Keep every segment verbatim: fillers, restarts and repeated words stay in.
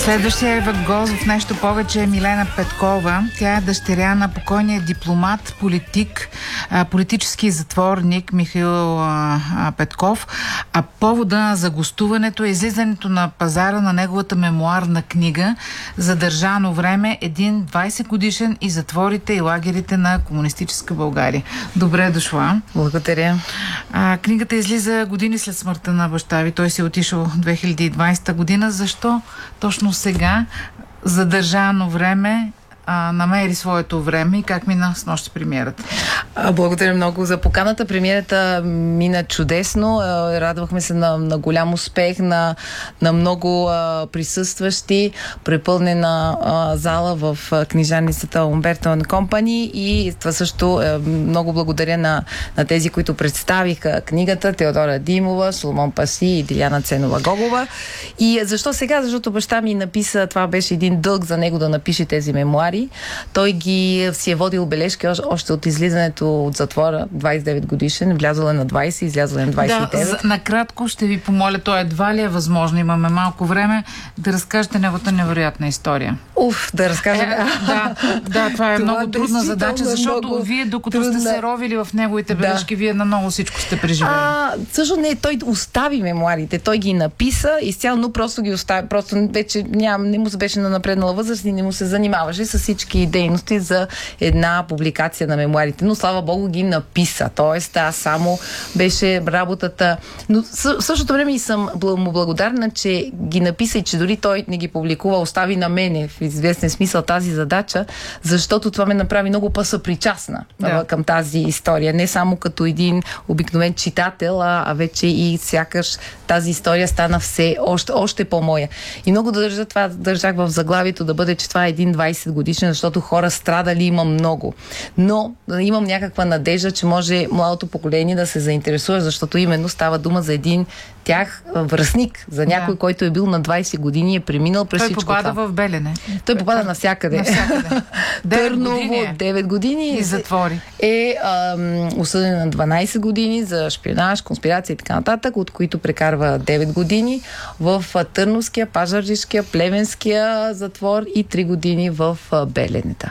Следващия е Ван Гозов, нещо повече, е Милена Петкова. Тя е дъщеря на покойния дипломат, политик, политически затворник Михаил Петков. А повода за гостуването е излизането на пазара на неговата мемоарна книга "Задържано време. Един двайсет годишен и затворите и лагерите на комунистическа България". Добре дошла. Благодаря. А, книгата излиза години след смъртта на баща ви. Той си е отишъл в две хиляди и двайсета година. Защо точно сега "Задържано време" а, намери своето време и как мина с нощи премиерата? А, благодаря много за поканата. Премиерата мина чудесно. А, радвахме се на, на голям успех, на, на много а, присъстващи, препълнена а, зала в а, книжарницата Умберто енд Компани, и това също а, много благодаря на, на тези, които представиха книгата: Теодора Димова, Соломон Паси и Диляна Ценова-Гогова. И защо сега? Защото баща ми написа, това беше един дълг за него да напише тези мемуари. Той ги си е водил бележки още от излизането от затвора, двайсет и девет годишен, влязъл е на двайсет, излязъл е на двайсет и девет. Да, накратко ще ви помоля, то едва ли е възможно, имаме малко време, да разкажете неговата невероятна история. Уф, да разкажа. Е, да, да, това е това много трудна задача, защото много вие, докато трудна... сте се ровили в неговите бележки, да. Вие на много всичко сте преживели. А, също не, той остави мемуарите, той ги написа изцяло, но просто ги остави, просто вече ням, не му се беше на напреднала възраст и не му се занимаваше с всички дейности за една публикация на мемуарите, но слава Богу ги написа. Тоест, аз само беше работата. Но в същото време и съм му благодарна, че ги написа и че дори той не ги публикува, остави на мене в известен смисъл тази задача, защото това ме направи много по-съпричастна да. към тази история. Не само като един обикновен читател, а, а вече и сякаш тази история стана все още, още по-моя. И много да държа това, държах в заглавието да бъде, че това е един двайсет годишен, защото хора страдали има много. Но имам някаква надежда, че може младото поколение да се заинтересува, защото именно става дума за един тях връстник, за някой, да. който е бил на двайсет години и е преминал през Той всичко това. Той това. попада в Белене. Той попада навсякъде. навсякъде. Търново, девет години. И затвори. Е ам, осъден на дванайсет години за шпионаж, конспирация и така нататък, от които прекарва девет години в Търновския, Пазарджишкия, Плевенския затвор и три години в Беленета.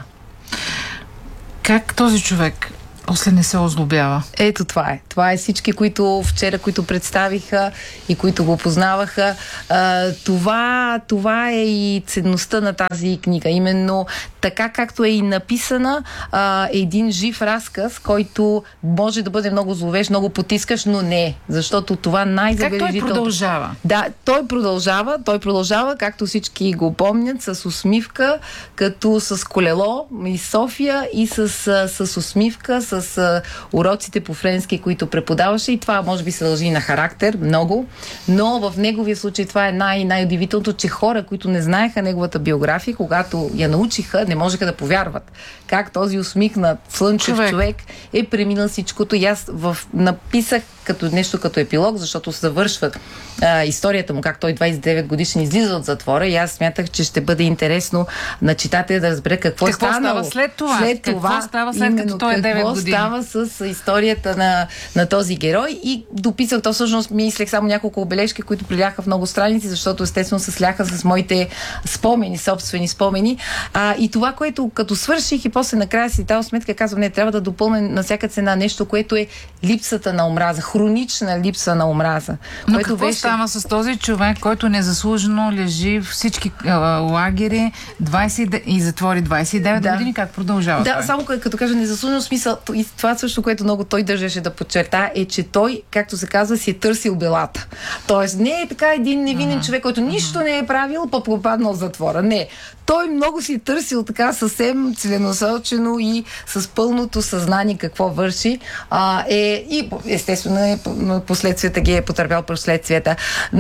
Как този човек после не се озлобява? Ето това е. Това е всички, които вчера, които представиха и които го познаваха. А, това, това е и ценността на тази книга. Именно така, както е и написана, а, един жив разказ, който може да бъде много зловещ, много потискаш, но не. Защото това най-забележително... Как той продължава? Да, той продължава, той продължава, както всички го помнят, с усмивка, като с колело и София, и с, с усмивка, с с уроците по френски, които преподаваше, и това може би се дължи на характер, много, но в неговия случай това е най- най-удивителното, че хора, които не знаеха неговата биография, когато я научиха, не можеха да повярват как този усмихнат слънчев човек, човек е преминал всичкото. И аз в... написах като нещо като епилог, защото завършват а, историята му, как той двайсет и девет годишен излиза от затвора, и аз смятах, че ще бъде интересно на читателя да разбере какво, какво е станало. Става след това? След какво това, става след като той е девет години? Какво става с историята на, на този герой, и дописах то. Всъщност мислех само няколко бележки, които приляха в много страници, защото естествено се сляха с моите спомени, собствени спомени. А, и това, което като свърших и после накрая си дал сметка, казвам, не, трябва да допълня на всяка цена нещо, което е липсата на омраза, хронична липса на омраза. Но което какво беше... става с този човек, който незаслужено лежи в всички а, лагери двайсет и затвори двайсет и девет да. години? Как продължава? Да, това? само като кажа незаслужено смисъл, и това също, което много той държеше да подчерта, е, че той, както се казва, си е търсил белата. Тоест не е така един невинен uh-huh. човек, който нищо не е правил, па попаднал в затвора. Не. Той много си търсил така съвсем целенасочено и с пълното съзнание какво върши. А, е, и естествено е, последствията ги е потърпял последствията.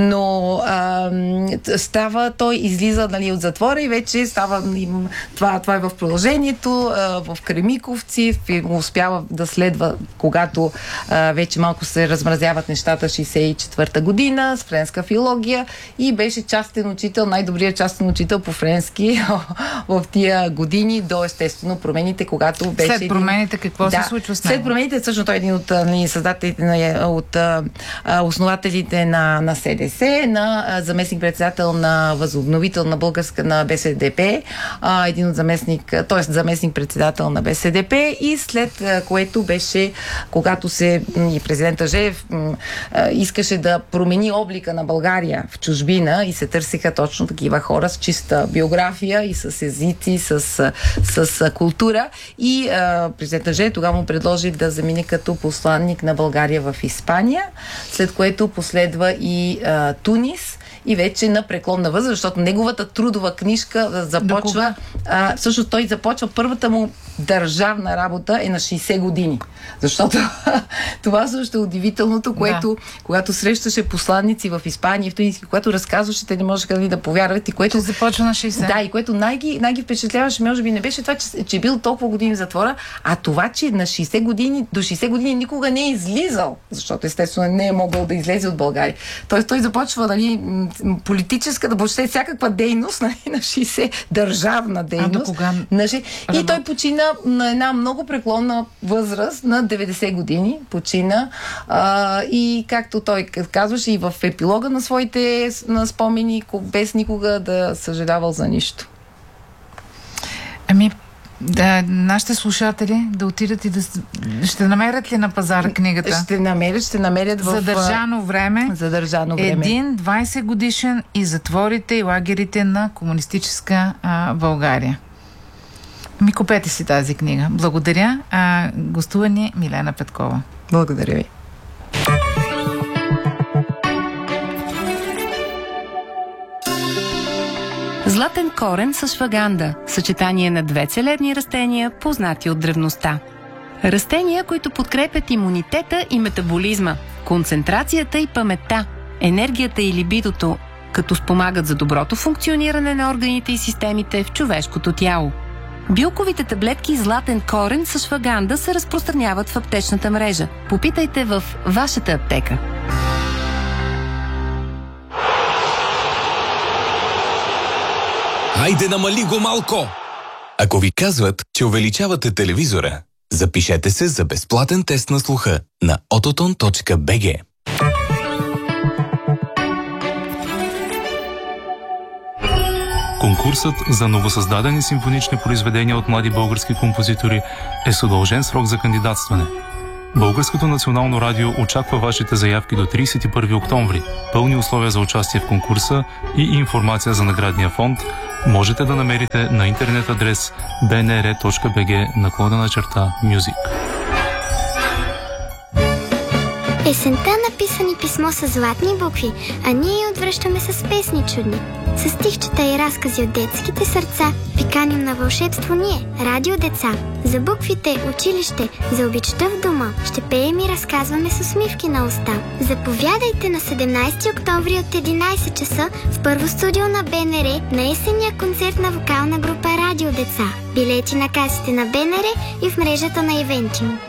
Но а, става, той излиза, нали, от затвора и вече става, това, това е в продължението, а, в Кремиковци, успява да следва, когато а, вече малко се размразяват нещата, шейсет и четвърта година, с френска филология, и беше частен учител, най-добрият частен учител по френски в тия години до естествено промените, когато беше... След промените какво да, се случва с него? След промените, всъщност той е един от нали, създателите на от а, основателите на, на СДС, на а, заместник-председател на Възобновителна българска на БСП, а, един от заместник, т.е. заместник-председател на БСП, и след а, което беше, когато се и президента Жеев а, искаше да промени облика на България в чужбина и се търсиха точно такива хора с чиста биография и с езици, с, с, с култура, и а, президента Жеев тогава му предложи да замине като посланник на България в Испания, след което последва и а, Тунис, и вече на преклонна възраст, защото неговата трудова книжка започва, а, всъщност той започва, първата му държавна работа е на шейсет години. Защото това също е удивителното, което, да. когато срещаше посланници в Испания и в Тунис, когато разказваше, те не можеха да повярват, и което... Че започва на шейсет. Да, и което най-ги, най-ги впечатляваше, може би не беше това, че, че е бил толкова години в затвора, а това, че на шейсет години, до шейсет години никога не е излизал, защото естествено не е могъл да излезе от България. Тоест той започва, нали, политическа, да въобще всякаква дейност, нали, на шейсет, държавна дейност. А до кога? И той почина на една много преклонна възраст, на деветдесет години почина, а, и както той казваше и в епилога на своите на спомени, без никога да съжалявал за нищо. Ами, да, нашите слушатели да отидат и да... Ще намерят ли на пазара книгата? Ще намерят, ще намерят в... Задържано време. Задържано време. Един двайсет годишен и затворите и лагерите на комунистическа а, България. Ми купете си тази книга. Благодаря. А, гостува ни Милена Петкова. Благодаря ви. Златен корен с шваганда. Съчетание на две целебни растения, познати от древността. Растения, които подкрепят имунитета и метаболизма, концентрацията и паметта, енергията и либидото, като спомагат за доброто функциониране на органите и системите в човешкото тяло. Билковите таблетки Златен корен с шваганда се разпространяват в аптечната мрежа. Попитайте в вашата аптека. Хайде, намали го малко! Ако ви казват, че увеличавате телевизора, запишете се за безплатен тест на слуха на ототон точка би джи. Конкурсът за новосъздадени симфонични произведения от млади български композитори е с удължен срок за кандидатстване. Българското национално радио очаква вашите заявки до трийсет и първи октомври. Пълни условия за участие в конкурса и информация за наградния фонд можете да намерите на интернет адрес би ен ар точка би джи наклонена черта Music. Есента написани писмо с златни букви, а ние я отвръщаме с песни чудни. С стихчета и разкази от детските сърца ви каним на вълшебство ние, Радио Деца. За буквите, училище, за обичта в дома ще пеем и разказваме с усмивки на уста. Заповядайте на седемнайсети октомври от единайсет часа в първо студио на Б Н Р на есенния концерт на вокална група Радио Деца. Билети на касите на Б Н Р и в мрежата на Ивентиум.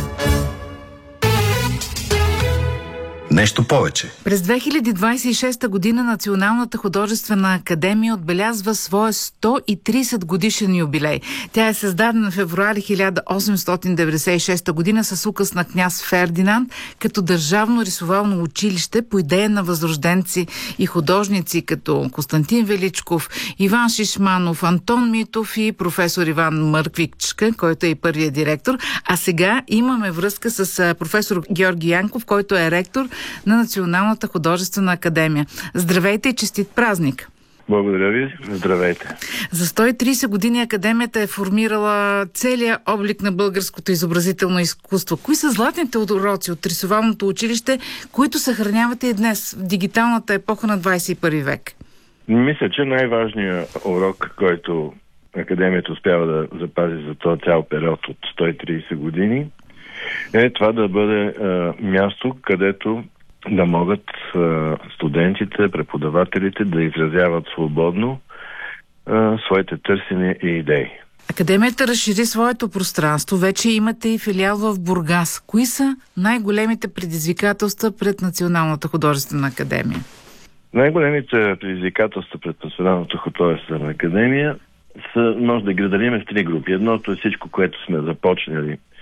Нещо повече. През две хиляди двайсет и шеста година Националната художествена академия отбелязва своя сто и трийсет годишен юбилей. Тя е създадена в февруари хиляда осемстотин деветдесет и шеста година с указ на княз Фердинанд като държавно рисувално училище по идея на възрожденци и художници като Константин Величков, Иван Шишманов, Антон Митов и професор Иван Мърквичка, който е и първият директор. А сега имаме връзка с професор Георги Янков, който е ректор на Националната художествена академия. Здравейте и честит празник! Благодаря ви. Здравейте. За сто и трийсет години академията е формирала целият облик на българското изобразително изкуство. Кои са златните уроци от рисувалното училище, които съхранявате и днес в дигиталната епоха на двайсет и първи век? Мисля, че най-важният урок, който академията успява да запази за този цял период от сто и трийсет години, е това да бъде а, място, където да могат а, студентите, преподавателите да изразяват свободно а, своите търсения и идеи. Академията разшири своето пространство. Вече имате и филиал в Бургас. Кои са най-големите предизвикателства пред Националната художествена академия? Най-големите предизвикателства пред Националната художествена академия са, може да ги разделим в три групи. Едното е всичко, което сме започнали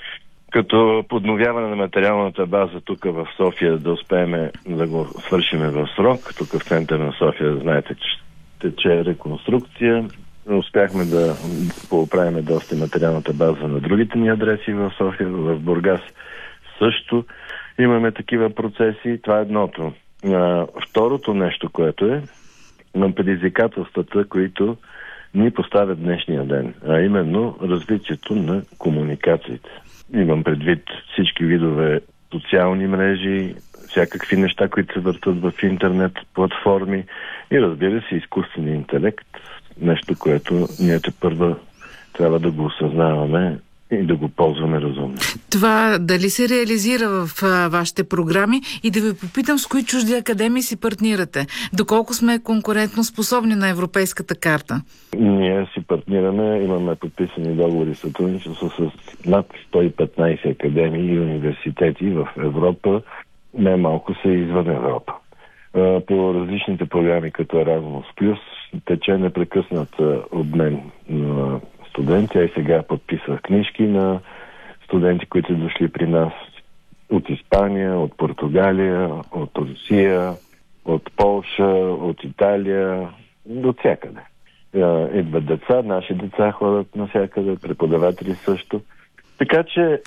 като подновяване на материалната база тук в София, да успеем да го свършим в срок. Тук в центъра на София, знаете, че тече реконструкция. Успяхме да поправим доста материалната база на другите ни адреси в София, в Бургас също имаме такива процеси. Това е едното. А, второто нещо, което е на предизвикателствата, които ни поставят днешния ден, а именно развитието на комуникациите. Имам предвид всички видове социални мрежи, всякакви неща, които се въртат в интернет платформи и, разбира се, изкуствения интелект, нещо, което ние тепърва трябва да го осъзнаваме и да го ползваме разумно. Това дали се реализира в а, вашите програми и да ви попитам с кои чужди академии си партнирате? Доколко сме конкурентно способни на европейската карта? Ние си партнираме, имаме подписани договори сътрудничество с над сто и петнайсет академии и университети в Европа, най-малко са извън Европа. А, по различните програми като Erasmus+, тече непрекъснат обмен на студенти, а и сега подписах книжки на студенти, които са дошли при нас от Испания, от Португалия, от Русия, от Полша, от Италия, от всякъде. Идват деца, наши деца ходят навсякъде, преподаватели също. Така че,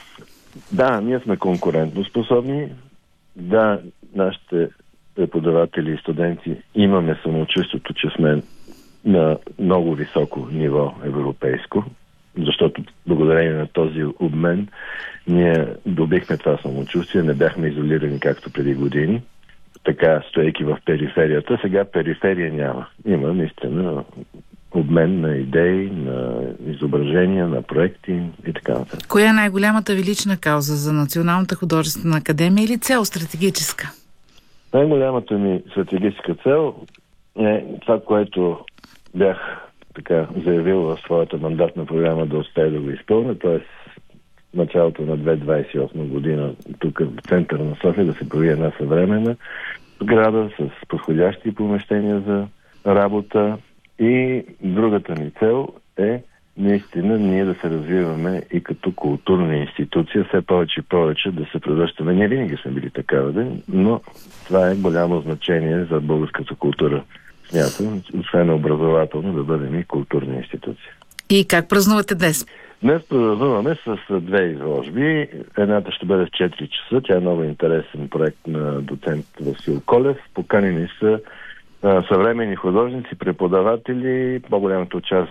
да, ние сме конкурентно способни, да, нашите преподаватели и студенти имаме самочувствието, че сме на много високо ниво европейско, защото благодарение на този обмен ние добихме това самочувствие, не бяхме изолирани както преди години, така стоейки в периферията. Сега периферия няма. Има наистина обмен на идеи, на изображения, на проекти и така нататък. Коя е най-голямата ви лична кауза за Националната художествена академия или цел стратегическа? Най-голямата ми стратегическа цел е това, което бях така заявил в своята мандатна програма да успея да го изпълня, т.е. началото на две хиляди двадесет и осма година тук в центъра на София да се появи една съвременна сграда с подходящи помещения за работа. И другата ни цел е наистина ние да се развиваме и като културна институция, все повече и повече да се превръщаме. Ние винаги сме били такава, да? Но това е голямо значение за българската култура. Смятам, освен образователно, да бъдем и културна институция. И как празнувате днес? Днес празнуваме с две изложби. Едната ще бъде в четири часа. Тя е много интересен проект на доцент Васил Колев. Поканени са а, съвременни художници, преподаватели. По-голямата част